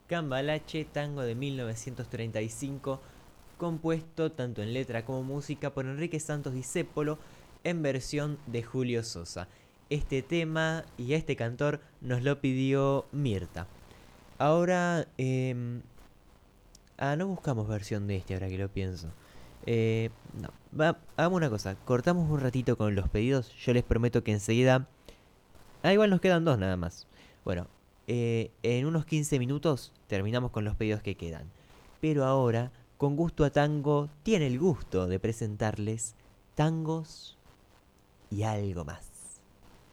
Cambalache, tango de 1935, compuesto tanto en letra como música por Enrique Santos Discépolo en versión de Julio Sosa. Este tema y este cantor nos lo pidió Mirta. Ahora, no buscamos versión de este ahora que lo pienso. No, hagamos una cosa, cortamos un ratito con los pedidos, yo les prometo que enseguida... igual nos quedan dos nada más. Bueno, en unos 15 minutos terminamos con los pedidos que quedan. Pero ahora, con gusto a tango, tiene el gusto de presentarles tangos y algo más.